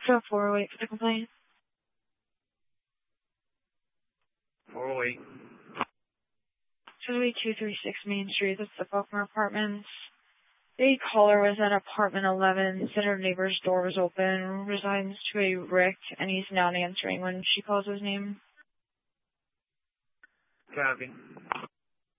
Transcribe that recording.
So 408 for the complaint. 408. 236 Main Street, that's the Faulkner Apartments. The caller was at apartment 11, said her neighbor's door was open, resigns to a Rick, and he's not answering when she calls his name. Copy.